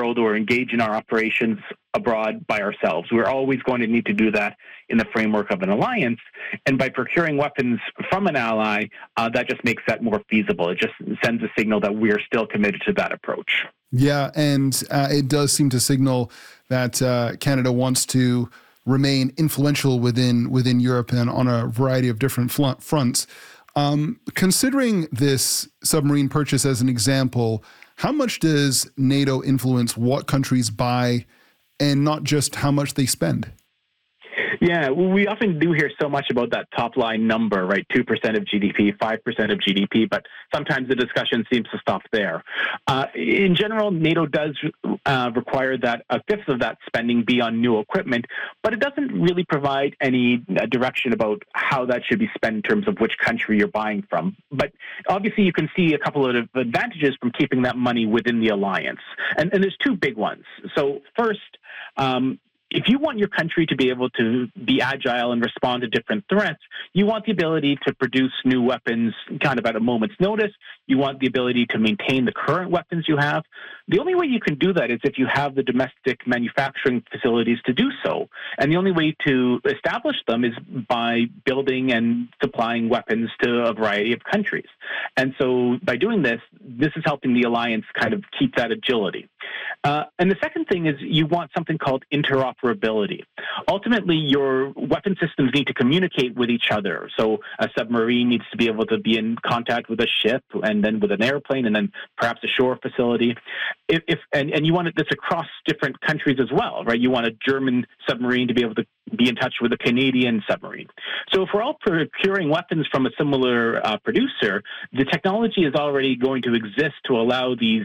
world or engage in our operations abroad by ourselves. We're always going to need to do that in the framework of an alliance. And by procuring weapons from an ally, that just makes that more feasible. It just sends a signal that we're still committed to that approach. Yeah, and it does seem to signal that Canada wants to remain influential within Europe and on a variety of different fronts. Considering this submarine purchase as an example, how much does NATO influence what countries buy and not just how much they spend? Yeah, we often do hear so much about that top line number, right? 2% of GDP, 5% of GDP, but sometimes the discussion seems to stop there. In general, NATO does require that a fifth of that spending be on new equipment, but it doesn't really provide any direction about how that should be spent in terms of which country you're buying from. But obviously, you can see a couple of advantages from keeping that money within the alliance. And there's two big ones. So first, if you want your country to be able to be agile and respond to different threats, you want the ability to produce new weapons kind of at a moment's notice. You want the ability to maintain the current weapons you have. The only way you can do that is if you have the domestic manufacturing facilities to do so. And the only way to establish them is by building and supplying weapons to a variety of countries. And so by doing this, this is helping the alliance kind of keep that agility. And the second thing is you want something called interoperability. Ultimately, your weapon systems need to communicate with each other. So a submarine needs to be able to be in contact with a ship and then with an airplane and then perhaps a shore facility. And you want this across different countries as well, right? You want a German submarine to be able to be in touch with a Canadian submarine. So if we're all procuring weapons from a similar producer, the technology is already going to exist to allow these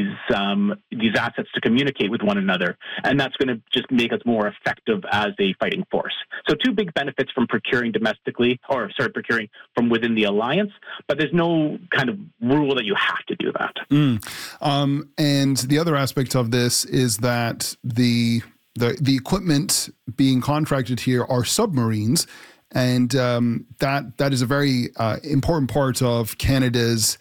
assets to communicate with one another, and that's going to just make us more effective as a fighting force. So two big benefits from procuring procuring from within the alliance, but there's no kind of rule that you have to do that. And the other aspect of this is that the equipment being contracted here are submarines, and that is a very important part of Canada's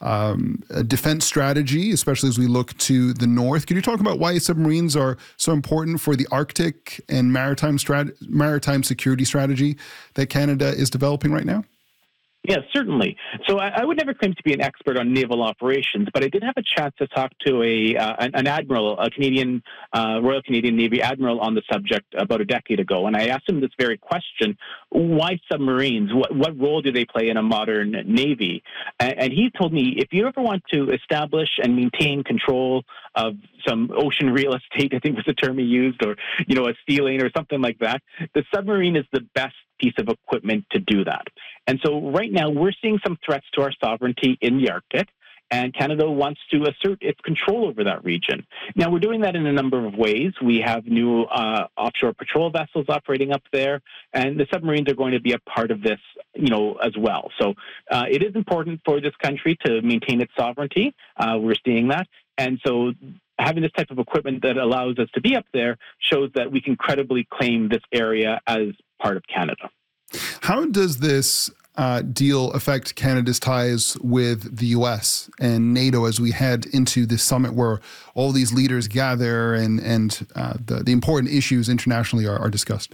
defense strategy, especially as we look to the north. Can you talk about why submarines are so important for the Arctic and maritime security strategy that Canada is developing right now? Yeah, certainly. So I would never claim to be an expert on naval operations, but I did have a chance to talk to an admiral, a Canadian Royal Canadian Navy admiral on the subject about a decade ago, and I asked him this very question: why submarines? What role do they play in a modern navy? And he told me, if you ever want to establish and maintain control of some ocean real estate, I think was the term he used, or a sea lane or something like that, the submarine is the best piece of equipment to do that. And so right now we're seeing some threats to our sovereignty in the Arctic, and Canada wants to assert its control over that region. Now, we're doing that in a number of ways. We have new offshore patrol vessels operating up there, and the submarines are going to be a part of this, as well. So it is important for this country to maintain its sovereignty. We're seeing that. And so having this type of equipment that allows us to be up there shows that we can credibly claim this area as part of Canada. How does this deal affect Canada's ties with the U.S. and NATO as we head into this summit where all these leaders gather and the important issues internationally are discussed?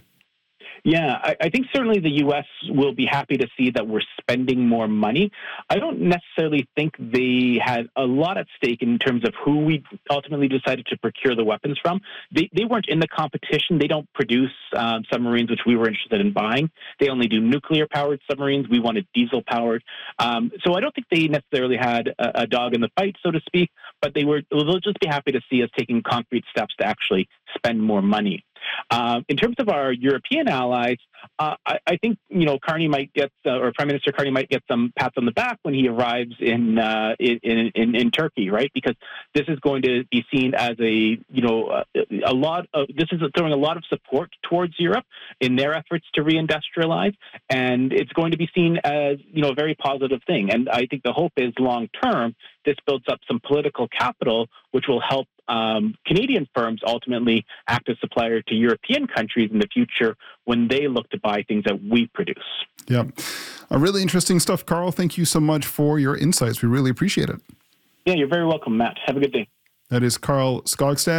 Yeah, I think certainly the U.S. will be happy to see that we're spending more money. I don't necessarily think they had a lot at stake in terms of who we ultimately decided to procure the weapons from. They weren't in the competition. They don't produce submarines, which we were interested in buying. They only do nuclear-powered submarines. We wanted diesel-powered. So I don't think they necessarily had a dog in the fight, so to speak, but they'll just be happy to see us taking concrete steps to actually spend more money. In terms of our European allies, I think Carney might get, or Prime Minister Carney might get some pats on the back when he arrives in Turkey, right? Because this is going to be seen as this is throwing a lot of support towards Europe in their efforts to reindustrialize, and it's going to be seen as a very positive thing. And I think the hope is long term this builds up some political capital, which will help Canadian firms ultimately act as supplier to European countries in the future when they look to buy things that we produce. Yeah. Really interesting stuff, Carl. Thank you so much for your insights. We really appreciate it. Yeah, you're very welcome, Matt. Have a good day. That is Carl Skogstad.